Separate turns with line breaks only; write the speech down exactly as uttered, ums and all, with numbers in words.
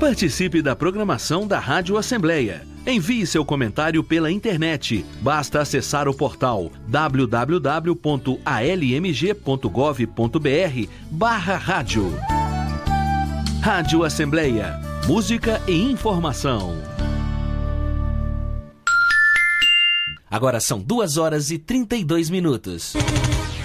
Participe da programação da Rádio Assembleia. Envie seu comentário pela internet. Basta acessar o portal w w w ponto a l m g ponto gov ponto b r barra rádio. Rádio Assembleia. Música e informação. Agora são duas horas e trinta e dois minutos.